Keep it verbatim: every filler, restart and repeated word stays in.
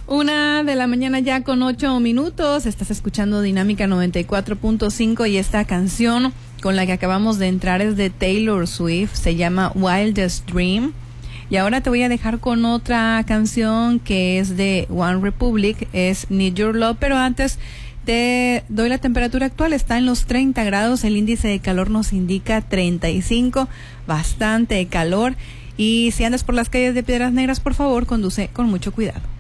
Una de la mañana ya con ocho minutos. Estás escuchando Dinámica noventa y cuatro punto cinco y esta canción con la que acabamos de entrar es de Taylor Swift. Se llama Wildest Dream. Y ahora te voy a dejar con otra canción que es de One Republic. Es Need Your Love. Pero antes te doy la temperatura actual. Está en los treinta grados. El índice de calor nos indica treinta y cinco. Bastante calor. Y si andas por las calles de Piedras Negras, por favor, conduce con mucho cuidado.